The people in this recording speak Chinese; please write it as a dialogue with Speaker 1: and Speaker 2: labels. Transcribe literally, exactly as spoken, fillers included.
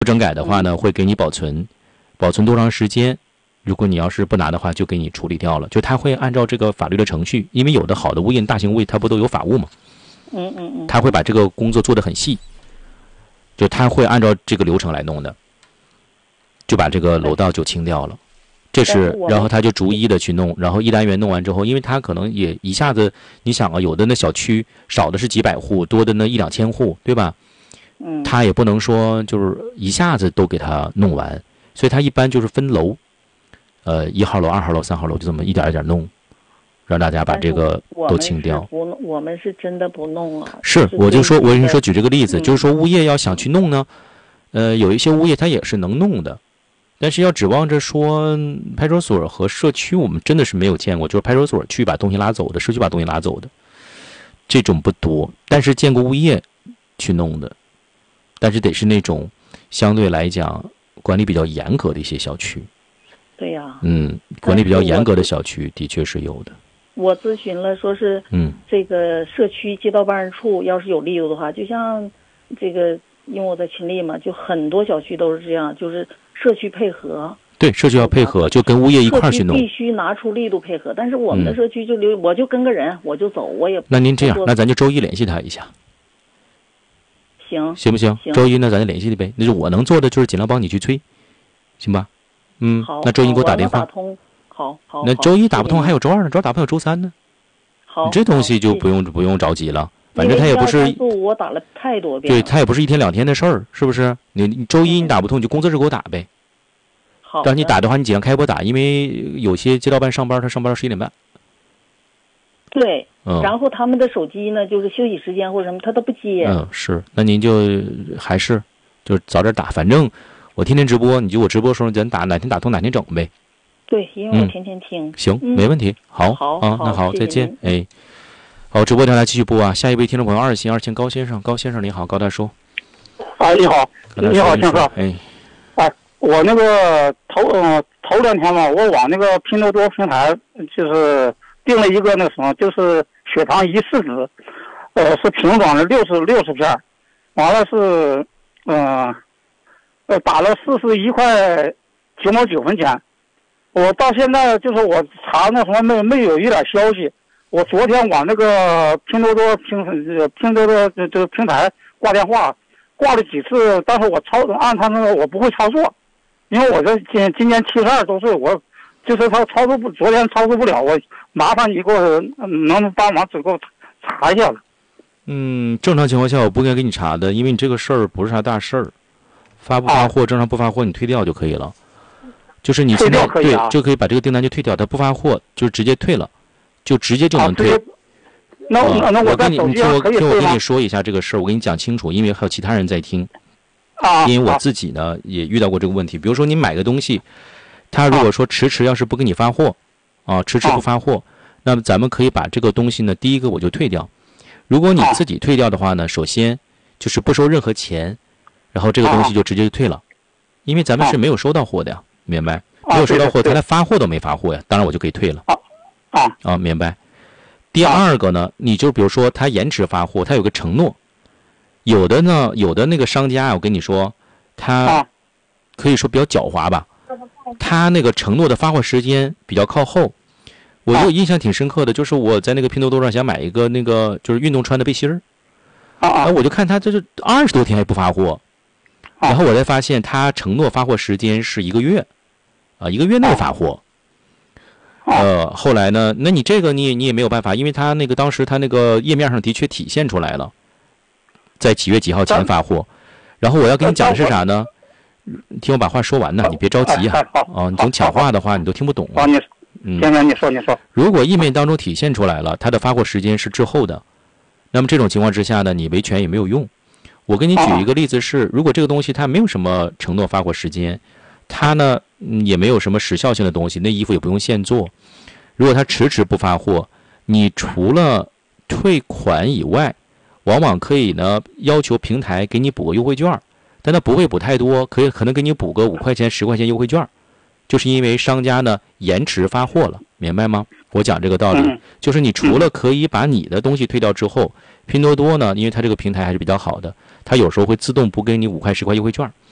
Speaker 1: 不整改的话呢，会给你保存，保存多长时间？如果你要是不拿的话，就给你处理掉了。就他会按照这个法律的程序，因为有的好的物业、大型物业，它不都有法务嘛？
Speaker 2: 嗯嗯嗯。
Speaker 1: 他会把这个工作做得很细，就他会按照这个流程来弄的，就把这个楼道就清掉了。这是，然后他就逐一的去弄，然后一单元弄完之后，因为他可能也一下子，你想啊，有的那小区少的是几百户，多的那一两千户，对吧？
Speaker 2: 嗯。
Speaker 1: 他也不能说就是一下子都给他弄完，所以他一般就是分楼。呃，一号楼、二号楼、三号楼就这么一点一点弄，让大家把这个都清掉。
Speaker 2: 我们我们是真的不弄啊。
Speaker 1: 是，我就说，我跟你说，举这个例子，就是说物业要想去弄呢，呃，有一些物业他也是能弄的，但是要指望着说派出所和社区，我们真的是没有见过，就是派出所去把东西拉走的，社区把东西拉走的，这种不多。但是见过物业去弄的，但是得是那种相对来讲管理比较严格的一些小区。
Speaker 2: 对呀、啊，
Speaker 1: 嗯，管理比较严格的小区的确是有的。
Speaker 2: 我咨询了，说是，
Speaker 1: 嗯，
Speaker 2: 这个社区街道办事处要是有力度的话，就像这个，因为我在群里嘛，就很多小区都是这样，就是社区配合。
Speaker 1: 对，社区要配合，就跟物业一块去弄。
Speaker 2: 必须拿出力度配合，但是我们的社区就留，嗯、我就跟个人，我就走，我也。
Speaker 1: 那您这样，那咱就周一联系他一下。
Speaker 2: 行。
Speaker 1: 行不行？
Speaker 2: 行
Speaker 1: 周一呢，咱就联系他呗。那就我能做的就是尽量帮你去催，行吧？嗯，
Speaker 2: 好，
Speaker 1: 那周一给我打电话。
Speaker 2: 打通，好好。
Speaker 1: 那周一打不通，还有周二呢，周二打不通有周三呢。
Speaker 2: 好，
Speaker 1: 这东西就不用不用着急了，反正他也不是。
Speaker 2: 我打了太多遍。
Speaker 1: 对，他也不是一天两天的事儿，是不是？你你周一你打不通，你就工作日给我打呗。
Speaker 2: 好。
Speaker 1: 让你打的话，你尽量开播打，因为有些街道办上班，他上班到十一点半。
Speaker 2: 对。
Speaker 1: 嗯。
Speaker 2: 然后他们的手机呢，就是休息时间或者什么，他都不接。
Speaker 1: 嗯，是。那您就还是就早点打，反正。我天天直播，你就我直播的时候咱打哪天打通哪天整呗。
Speaker 2: 对，因为我天天听。
Speaker 1: 嗯、行、
Speaker 2: 嗯，
Speaker 1: 没问题。好，
Speaker 2: 好
Speaker 1: 啊，那好，
Speaker 2: 谢谢
Speaker 1: 再见。哎，好，直播电台继续播啊。下一位听众朋友二线二线高先生，高先生你好，高大叔。
Speaker 3: 啊，你好，你好，先生。
Speaker 1: 哎，
Speaker 3: 啊，我那个头呃头两天嘛，我往那个拼多多平台就是订了一个那什么，就是血糖仪试纸，呃，是瓶装的六十六十片，完了是嗯。呃呃，打了四十一块九毛九分钱，我到现在就是我查那什么没没有一点消息。我昨天往那个拼多多拼拼多多这这个平台挂电话，挂了几次，但是我操按他那个我不会操作，因为我这今今年七十二周岁，我就是他操作不，昨天操作不了，我麻烦你给我能帮忙只给我查一下子。
Speaker 1: 嗯，正常情况下我不应该给你查的，因为你这个事儿不是啥大事儿。发不发货，正常不发货，你退掉就可以了。就是你现在对就可以把这个订单就退掉，他不发货就直接退了，就直接就能退。
Speaker 3: 那那
Speaker 1: 我跟你，你听我听我跟你说一下这个事儿，我跟你讲清楚，因为还有其他人在听。
Speaker 3: 啊。
Speaker 1: 因为我自己呢也遇到过这个问题，比如说你买个东西，他如果说迟迟要是不给你发货，啊，迟迟不发货，那么咱们可以把这个东西呢，第一个我就退掉。如果你自己退掉的话呢，首先就是不收任何钱。然后这个东西就直接就退了，因为咱们是没有收到货的呀，明白？没有收到货，他连发货都没发货呀，当然我就可以退了。
Speaker 3: 啊
Speaker 1: 啊，明白。第二个呢，你就比如说他延迟发货，他有个承诺，有的呢，有的那个商家，我跟你说，他可以说比较狡猾吧，他那个承诺的发货时间比较靠后。我就印象挺深刻的，就是我在那个拼多多上想买一个那个就是运动穿的背心儿，
Speaker 3: 啊，
Speaker 1: 我就看他这是二十多天还不发货。然后我才发现，他承诺发货时间是一个月，啊，一个月内发货。呃，后来呢，那你这个你也你也没有办法，因为他那个当时他那个页面上的确体现出来了，在几月几号前发货。然后我要跟你讲的是啥呢？听我把话说完呢，你别着急啊。啊，你总抢话的话，你都听不懂。
Speaker 3: 啊，你，
Speaker 1: 嗯，
Speaker 3: 先生，你说，你说。
Speaker 1: 如果页面当中体现出来了，它的发货时间是滞后的，那么这种情况之下呢，你维权也没有用。我给你举一个例子是，如果这个东西它没有什么承诺发货时间，它呢、嗯、也没有什么时效性的东西，那衣服也不用现做。如果它迟迟不发货，你除了退款以外，往往可以呢要求平台给你补个优惠券，但它不会补太多，可以可能给你补个五块钱、十块钱优惠券，就是因为商家呢延迟发货了，明白吗？我讲这个道理，就是你除了可以把你的东西退掉之后，拼多多呢，因为它这个平台还是比较好的，它有时候会自动补给你五块十块优惠券。